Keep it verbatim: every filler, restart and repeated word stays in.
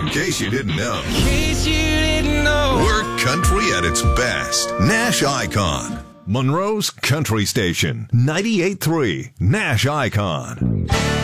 In case you didn't know. In case you didn't know. We're country at its best. Nash Icon. Monroe's Country Station. ninety-eight point three Nash Icon.